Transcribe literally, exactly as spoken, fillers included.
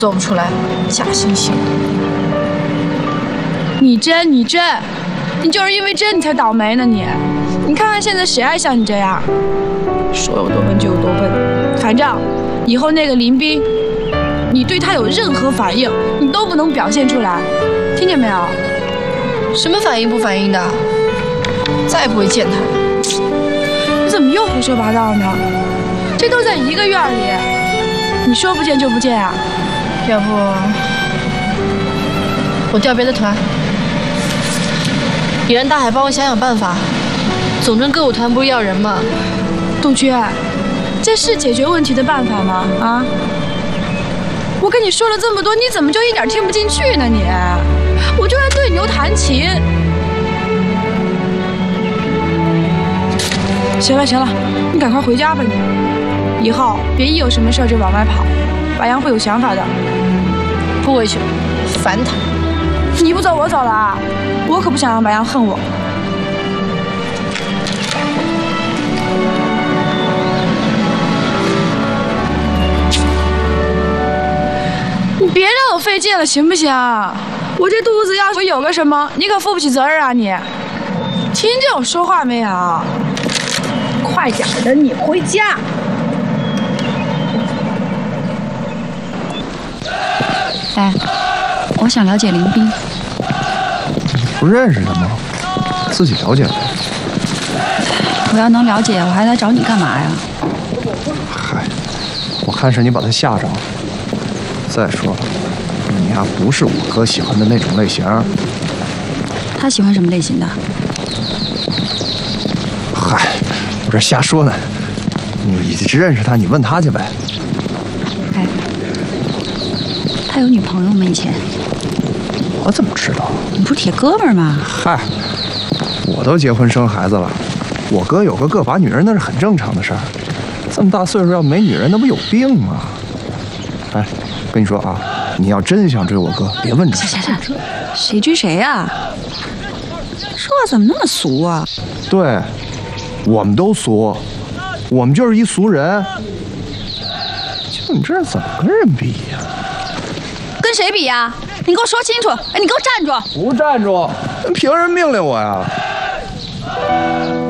走不出来，假惺惺。 你真，你真，你就是因为真你才倒霉呢你！你看看现在谁还像你这样？说有多笨就有多笨。反正以后那个林冰，你对他有任何反应，你都不能表现出来，听见没有？ 什么反应不反应的？再也不会见他。 你怎么又胡说八道呢？这都在一个院里，你说不见就不见啊？ 要不我调别的团，你让大海帮我想想办法。总政歌舞团不是要人吗？ 杜鹃，这是解决问题的办法吗？啊！我跟你说了这么多，你怎么就一点听不进去呢？你，我就在对牛弹琴。行了行了，你赶快回家吧你。以后别一有什么事就往外跑，白杨会有想法的。 不回去，烦他。 你不走我走了啊！我可不想让白杨恨我。你别让我费劲了，行不行？我这肚子要是有个什么，你可负不起责任啊你！听见我说话没有？快点的，你回家。 哎，我想了解林冰。 你不认识他吗？自己了解呗。 我要能了解，我还来找你干嘛呀？ 嗨，我看是你把他吓着了。再说了，你呀不是我哥喜欢的那种类型。 他喜欢什么类型的？ 嗨，我这瞎说呢。你认识他，你问他去呗。 哎，他有女朋友吗？以前？ 我怎么知道？ 你不是铁哥们儿吗？ 嗨，我都结婚生孩子了，我哥有个个把女人那是很正常的事儿。这么大岁数要没女人，那不有病吗？哎。跟你说啊，你要真想追我哥，别问这行行行，谁追谁呀？说话怎么那么俗啊？ 对，我们都俗，我们就是一俗人。就你这怎么跟人比呀？ 跟谁比呀？你给我说清楚！哎，你给我站住！ 不站住！凭什么命令我呀？